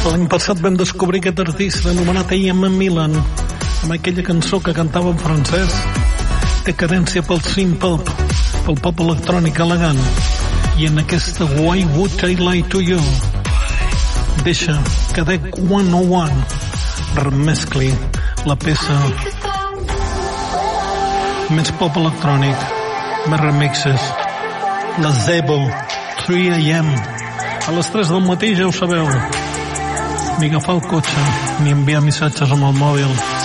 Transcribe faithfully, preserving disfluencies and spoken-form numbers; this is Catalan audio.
l'any passat vam descobrir aquest artista anomenat A M Milan, amb aquella cançó que cantava en francès. Té carència pel synth-pop, pel pop electrònic elegant, i en aquesta Why Would I Lie to You deixa que Deck cent un remescli la peça més pop electrònic, més remixes, la Zebo tres a m a les tres del matí, ja ho sabeu, ni agafar el cotxe ni enviar missatges amb el mòbil.